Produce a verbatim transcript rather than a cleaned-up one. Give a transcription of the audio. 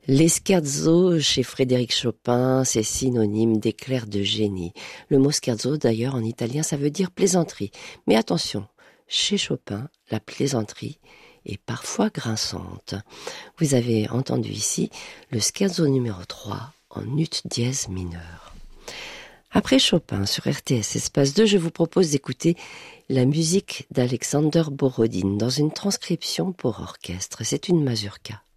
Les scherzo chez Frédéric Chopin, c'est synonyme d'éclair de génie. Le mot scherzo, d'ailleurs, en italien, ça veut dire plaisanterie. Mais attention, chez Chopin, la plaisanterie est parfois grinçante. Vous avez entendu ici le scherzo numéro trois en ut dièse mineur. Après Chopin sur R T S Espace deux, je vous propose d'écouter la musique d'Alexander Borodine dans une transcription pour orchestre. C'est une mazurka.